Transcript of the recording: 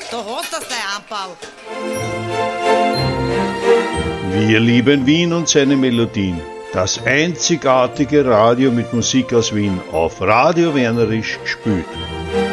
Da hast du's, dein Anbau. Wir lieben Wien und seine Melodien. Das einzigartige Radio mit Musik aus Wien auf Radio Wernerisch gespielt.